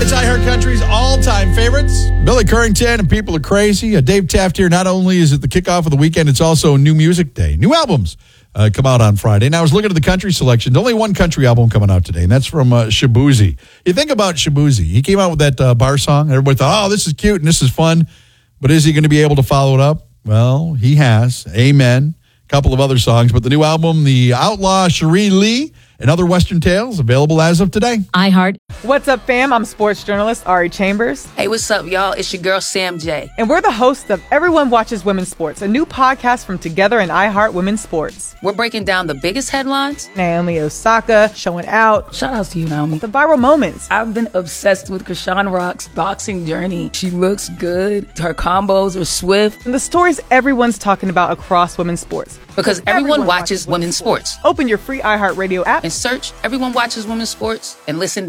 It's iHeart Country's all-time favorites. Billy Currington and People Are Crazy. Dave Taft here. Not only is it the kickoff of the weekend, it's also New Music Day. New albums come out on Friday. Now, I was looking at the country selection. There's only one country album coming out today, and that's from Shaboozey. You think about Shaboozey. He came out with that bar song. Everybody thought, oh, this is cute and this is fun. But is he going to be able to follow it up? Well, he has. Amen. A couple of other songs. But the new album, The Outlaw Cherie Lee, and Other Western Tales, available as of today. iHeart. What's up, fam? I'm sports journalist Ari Chambers. Hey, what's up, y'all? It's your girl, Sam J. And we're the hosts of Everyone Watches Women's Sports, a new podcast from Together and iHeart Women's Sports. We're breaking down the biggest headlines. Naomi Osaka showing out. Shout out to you, Naomi. The viral moments. I've been obsessed with Krishan Rock's boxing journey. She looks good. Her combos are swift. And the stories everyone's talking about across women's sports. Because everyone watches women's sports. Open your free iHeartRadio app And search Everyone Watches Women's Sports and listen